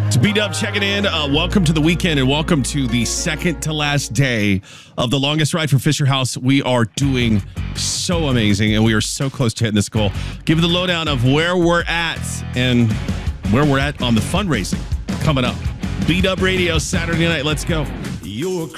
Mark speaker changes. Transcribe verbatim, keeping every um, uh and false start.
Speaker 1: It's B-Dub checking in. Uh, welcome to the weekend and welcome to the second to last day of the longest ride for Fisher House. We are doing so amazing and we are so close to hitting this goal. Give you the lowdown of where we're at and where we're at on the fundraising coming up. B-Dub Radio Saturday night. Let's go.
Speaker 2: You're